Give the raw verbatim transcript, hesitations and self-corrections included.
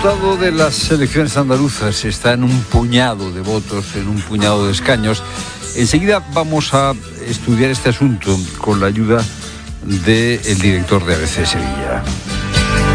resultado de las elecciones andaluzas está en un puñado de votos, en un puñado de escaños. Enseguida vamos a estudiar este asunto con la ayuda del director de A B C Sevilla.